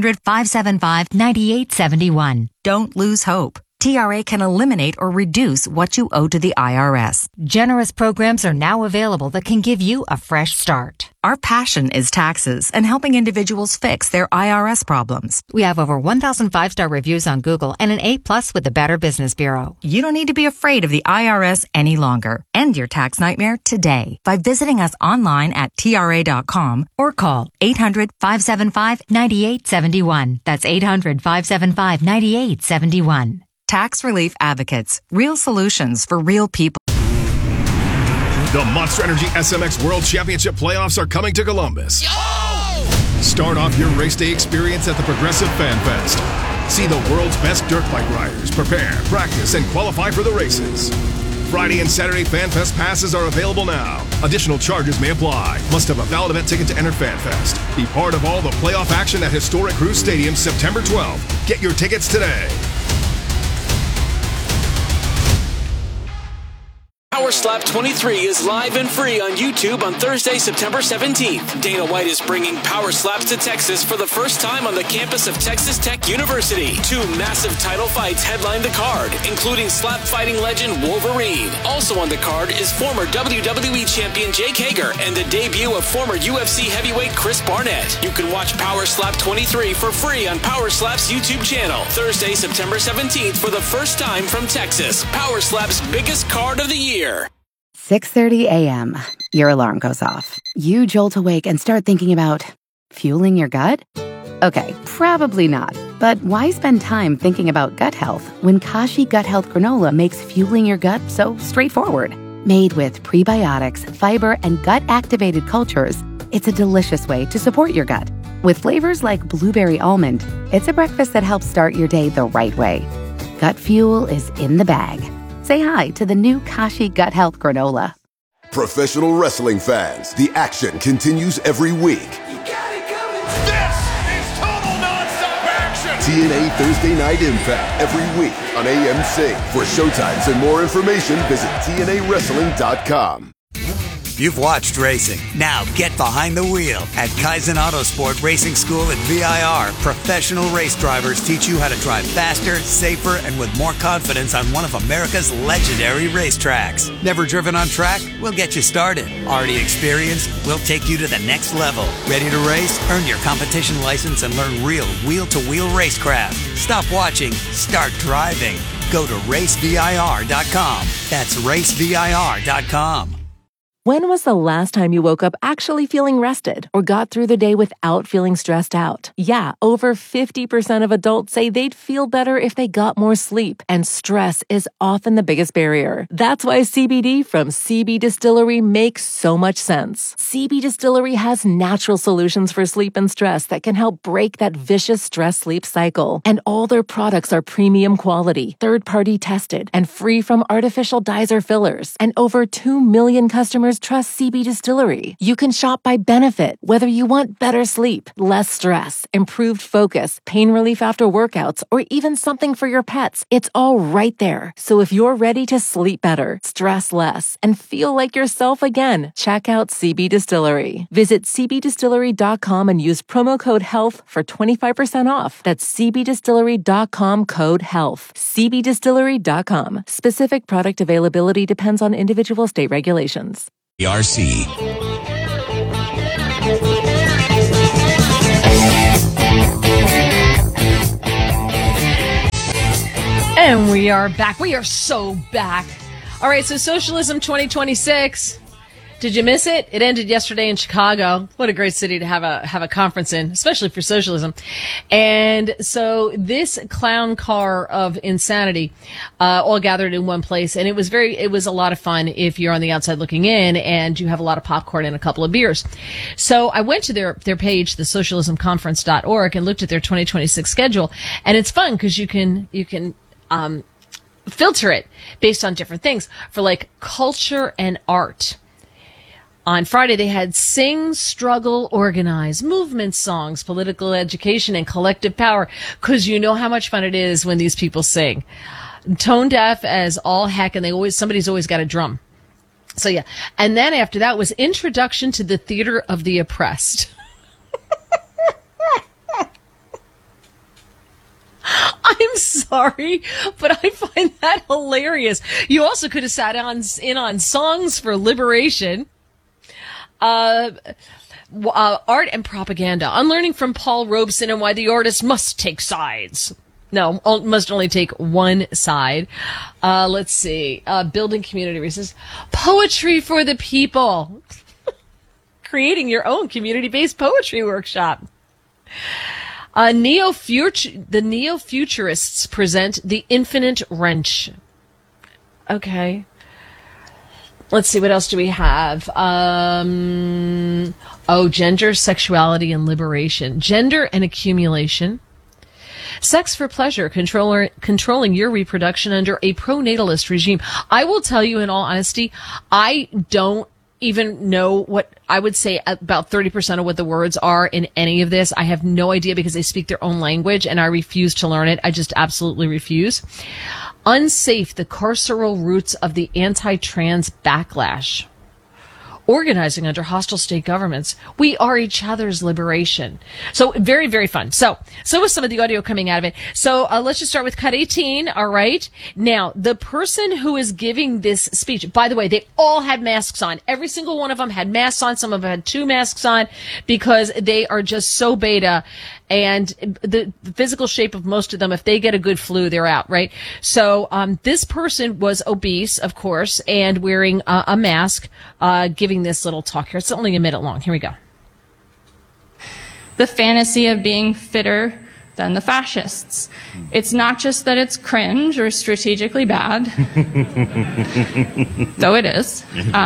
800-575-9871. Don't lose hope. TRA can eliminate or reduce what you owe to the IRS. Generous programs are now available that can give you a fresh start. Our passion is taxes and helping individuals fix their IRS problems. We have over 1,000 5-star reviews on Google and an A+ with the Better Business Bureau. You don't need to be afraid of the IRS any longer. End your tax nightmare today by visiting us online at TRA.com or call 800-575-9871. That's 800-575-9871. Tax Relief Advocates. Real solutions for real people. The Monster Energy SMX World Championship playoffs are coming to Columbus. Start off your race day experience at the Progressive Fan Fest. See the world's best dirt bike riders prepare, practice, and qualify for the races. Friday and Saturday Fan Fest passes are available now. Additional charges may apply. Must have a valid event ticket to enter Fan Fest. Be part of all the playoff action at historic Cruise Stadium September 12th. Get your tickets today. Power Slap 23 is live and free on YouTube on Thursday, September 17th. Dana White is bringing Power Slaps to Texas for the first time on the campus of Texas Tech University. 2 massive title fights headline the card, including slap fighting legend Wolverine. Also on the card is former WWE champion Jake Hager and the debut of former UFC heavyweight Chris Barnett. You can watch Power Slap 23 for free on Power Slap's YouTube channel. Thursday, September 17th for the first time from Texas. Power Slap's biggest card of the year. 6:30 a.m. Your alarm goes off. You jolt awake and start thinking about fueling your gut? Okay, probably not. But why spend time thinking about gut health when Kashi Gut Health Granola makes fueling your gut so straightforward? Made with prebiotics, fiber, and gut-activated cultures, it's a delicious way to support your gut. With flavors like blueberry almond, it's a breakfast that helps start your day the right way. Gut fuel is in the bag. Say hi to the new Kashi Gut Health Granola. Professional wrestling fans, the action continues every week. This is total nonstop action. TNA Thursday Night Impact every week on AMC. For showtimes and more information, visit TNAWrestling.com. You've watched racing. Now get behind the wheel. At Kaizen Autosport Racing School at VIR, professional race drivers teach you how to drive faster, safer, and with more confidence on one of America's legendary racetracks. Never driven on track? We'll get you started. Already experienced? We'll take you to the next level. Ready to race? Earn your competition license and learn real wheel-to-wheel racecraft. Stop watching. Start driving. Go to racevir.com. That's racevir.com. When was the last time you woke up actually feeling rested or got through the day without feeling stressed out? Yeah, over 50% of adults say they'd feel better if they got more sleep, and stress is often the biggest barrier. That's why CBD from CB Distillery makes so much sense. CB Distillery has natural solutions for sleep and stress that can help break that vicious stress-sleep cycle. And all their products are premium quality, third-party tested, and free from artificial dyes or fillers. And over 2 million customers customers trust CB Distillery. You can shop by benefit, whether you want better sleep, less stress, improved focus, pain relief after workouts, or even something for your pets. It's all right there. So if you're ready to sleep better, stress less, and feel like yourself again, check out CB Distillery. Visit cbdistillery.com and use promo code HEALTH for 25% off. That's cbdistillery.com, code HEALTH. cbdistillery.com. Specific product availability depends on individual state regulations. RC. And we are back. We are so back. All right, so Socialism 2026. Did you miss it? It ended yesterday in Chicago. What a great city to have a conference in, especially for socialism. And so this clown car of insanity, all gathered in one place. And it was a lot of fun if you're on the outside looking in and you have a lot of popcorn and a couple of beers. So I went to their page, thesocialismconference.org, and looked at their 2026 schedule. And it's fun because you can filter it based on different things for like culture and art. On Friday, they had Sing, Struggle, Organize, movement songs, political education, and collective power, because you know how much fun it is when these people sing. Tone deaf as all heck, and somebody's always got a drum. So yeah. And then after that was Introduction to the Theater of the Oppressed. I'm sorry, but I find that hilarious. You also could have sat in on Songs for Liberation. Art and propaganda. Unlearning from Paul Robeson and why the artist must take sides. No, must only take one side. Let's see. Building community resources. Poetry for the people. Creating your own community-based poetry workshop. The neo-futurists present The Infinite Wrench. Okay. Let's see, what else do we have? Gender, sexuality, and liberation. Gender and accumulation. Sex for pleasure, controlling your reproduction under a pro-natalist regime. I will tell you in all honesty, I don't even know what I would say about 30% of what the words are in any of this. I have no idea because they speak their own language and I refuse to learn it. I just absolutely refuse. Unsafe, the carceral roots of the anti-trans backlash. Organizing under hostile state governments. We are each other's liberation. So very, very fun. So was some of the audio coming out of it. So let's just start with cut 18. All right. Now, the person who is giving this speech, by the way, they all had masks on. Every single one of them had masks on. Some of them had 2 masks on because they are just so beta. And the physical shape of most of them, if they get a good flu, they're out, right? So this person was obese, of course, and wearing a mask, giving this little talk here. It's only a minute long. Here we go. The fantasy of being fitter than the fascists. It's not just that it's cringe or strategically bad, though it is.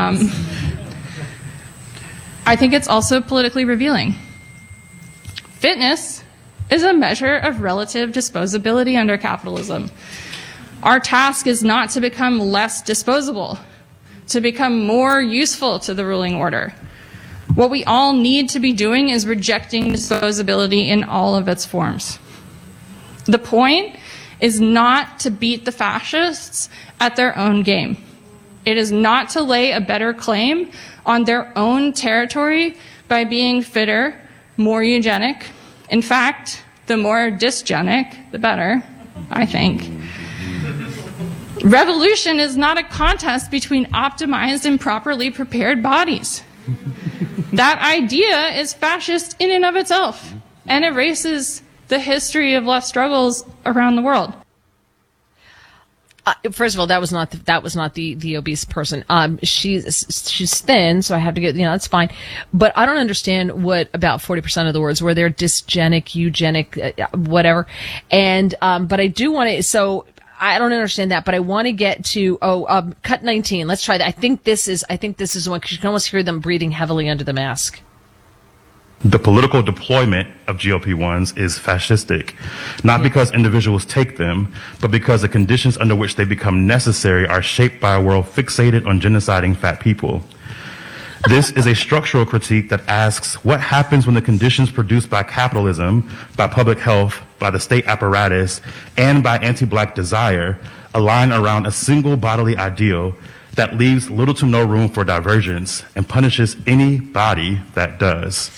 I think it's also politically revealing. Fitness is a measure of relative disposability under capitalism. Our task is not to become less disposable, to become more useful to the ruling order. What we all need to be doing is rejecting disposability in all of its forms. The point is not to beat the fascists at their own game. It is not to lay a better claim on their own territory by being fitter, more eugenic. In fact, the more dysgenic, the better, I think. Revolution is not a contest between optimized and properly prepared bodies. That idea is fascist in and of itself and erases the history of left struggles around the world. First of all, that was not the obese person. She's thin, so I have to get, that's fine. But I don't understand what about 40% of the words were there dysgenic, eugenic, whatever. And, but I do want to, so I don't understand that, but I want to get to, cut 19. Let's try that. I think this is the one, because you can almost hear them breathing heavily under the mask. The political deployment of GLP-1s is fascistic, not because individuals take them, but because the conditions under which they become necessary are shaped by a world fixated on genociding fat people. This is a structural critique that asks what happens when the conditions produced by capitalism, by public health, by the state apparatus, and by anti-black desire align around a single bodily ideal that leaves little to no room for divergence and punishes any body that does.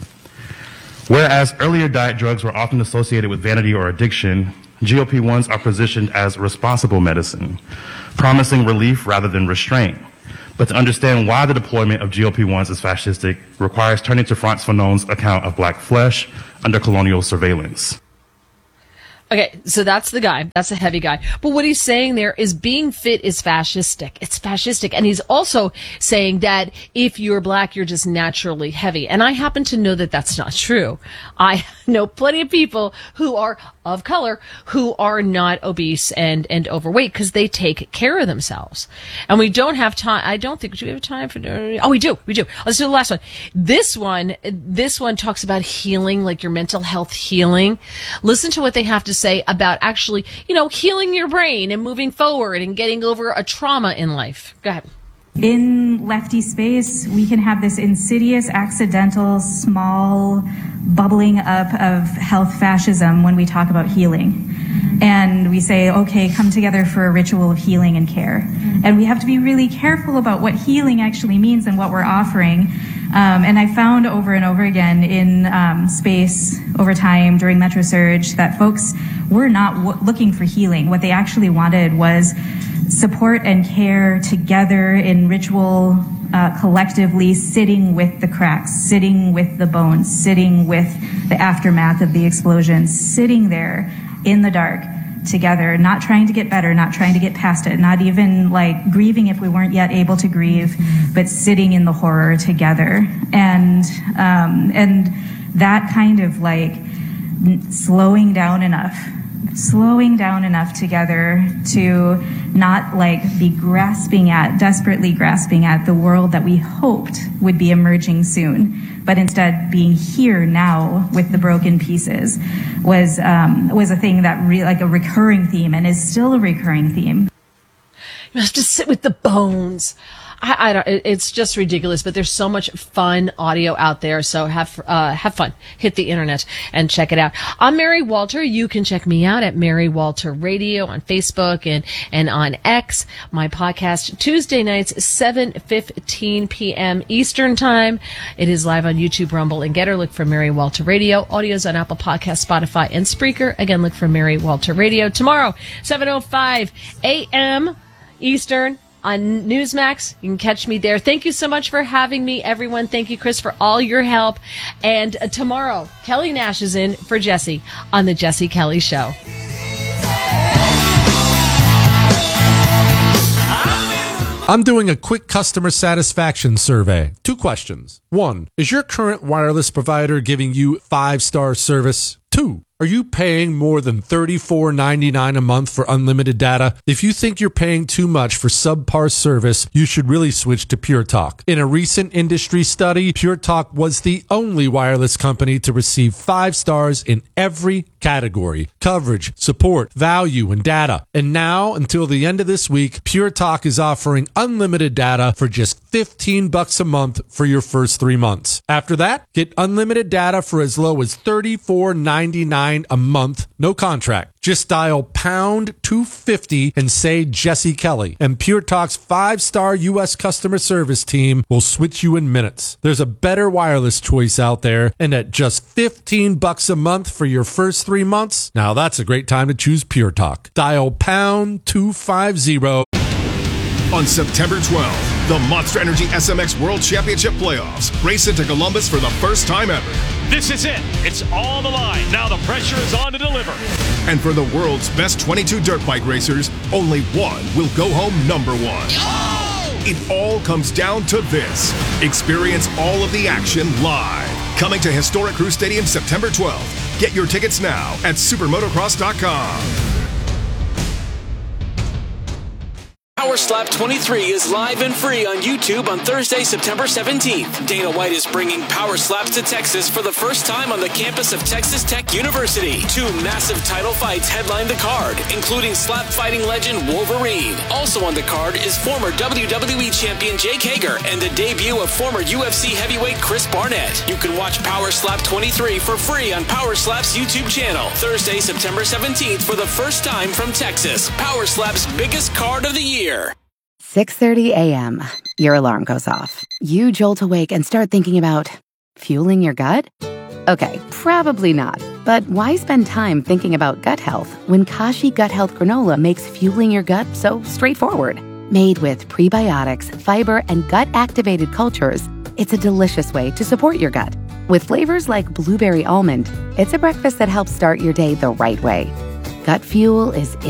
Whereas earlier diet drugs were often associated with vanity or addiction, GLP-1s are positioned as responsible medicine, promising relief rather than restraint. But to understand why the deployment of GLP-1s is fascistic requires turning to Frantz Fanon's account of black flesh under colonial surveillance. Okay, so that's the guy. That's a heavy guy. But what he's saying there is being fit is fascistic. It's fascistic. And he's also saying that if you're black, you're just naturally heavy. And I happen to know that that's not true. I know plenty of people who are of color who are not obese and overweight because they take care of themselves. And we don't have time. I don't think, do we have time for, oh, we do. Let's do the last one. This one talks about healing, like your mental health healing. Listen to what they have to say about actually, healing your brain and moving forward and getting over a trauma in life. Go ahead. In lefty space, we can have this insidious, accidental, small bubbling up of health fascism when we talk about healing. And we say, okay, come together for a ritual of healing and care. And we have to be really careful about what healing actually means and what we're offering. And I found over and over again in space over time during Metro Surge that folks were not looking for healing. What they actually wanted was support and care together in ritual, collectively sitting with the cracks, sitting with the bones, sitting with the aftermath of the explosion, sitting there in the dark together, not trying to get better, not trying to get past it, not even like grieving if we weren't yet able to grieve, but sitting in the horror together. And that kind of like slowing down enough together to not like be desperately grasping at the world that we hoped would be emerging soon, but instead being here now with the broken pieces was a thing that like a recurring theme and is still a recurring theme. You have to sit with the bones. I don't, it's just ridiculous, but there's so much fun audio out there. So have fun. Hit the internet and check it out. I'm Mary Walter. You can check me out at Mary Walter Radio on Facebook and on X. My podcast Tuesday nights, 7:15 p.m. Eastern time. It is live on YouTube, Rumble, and Getter. Look for Mary Walter Radio. Audio's on Apple Podcasts, Spotify, and Spreaker. Again, look for Mary Walter Radio. Tomorrow, 7:05 a.m. Eastern. On Newsmax. You can catch me there. Thank you so much for having me, everyone. Thank you, Chris, for all your help. And tomorrow, Kelly Nash is in for Jesse on The Jesse Kelly Show. I'm doing a quick customer satisfaction survey. 2 questions. 1, is your current wireless provider giving you 5-star service? 2, are you paying more than $34.99 a month for unlimited data? If you think you're paying too much for subpar service, you should really switch to Pure Talk. In a recent industry study, Pure Talk was the only wireless company to receive 5 stars in every category: coverage, support, value, and data. And now, until the end of this week, Pure Talk is offering unlimited data for just $15 a month for your first 3 months. After that, get unlimited data for as low as $34.99 a month, no contract. Just dial pound 250 and say Jesse Kelly, and Pure Talk's 5-star U.S. customer service team will switch you in minutes. There's a better wireless choice out there, and at just $15 a month for your first 3 months, now that's a great time to choose Pure Talk. Dial pound 250. On September 12th, the Monster Energy SMX World Championship Playoffs race into Columbus for the first time ever. This is it. It's all on the line. Now the pressure is on to deliver. And for the world's best 22 dirt bike racers, only one will go home number 1. Oh! It all comes down to this. Experience all of the action live. Coming to Historic Crew Stadium September 12th. Get your tickets now at supermotocross.com. Power Slap 23 is live and free on YouTube on Thursday, September 17th. Dana White is bringing Power Slaps to Texas for the first time on the campus of Texas Tech University. 2 massive title fights headline the card, including slap fighting legend Wolverine. Also on the card is former WWE champion Jake Hager and the debut of former UFC heavyweight Chris Barnett. You can watch Power Slap 23 for free on Power Slap's YouTube channel. Thursday, September 17th for the first time from Texas. Power Slap's biggest card of the year. 6:30 a.m. Your alarm goes off. You jolt awake and start thinking about fueling your gut? Okay, probably not. But why spend time thinking about gut health when Kashi Gut Health Granola makes fueling your gut so straightforward? Made with prebiotics, fiber, and gut-activated cultures, it's a delicious way to support your gut. With flavors like blueberry almond, it's a breakfast that helps start your day the right way. Gut fuel is